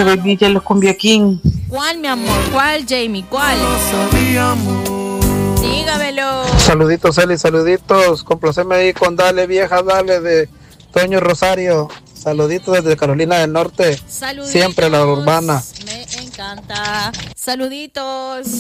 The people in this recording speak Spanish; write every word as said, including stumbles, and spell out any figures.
ese baby ya los cumbia king. ¿Cuál, mi amor? ¿Cuál, Jamie? ¿Cuál? Dígamelo. Saluditos, Eli, saluditos. Complaceme ahí con Dale Vieja, Dale de Toño Rosario. Saluditos desde Carolina del Norte. Saluditos. Siempre la urbana. Me encanta. Saluditos.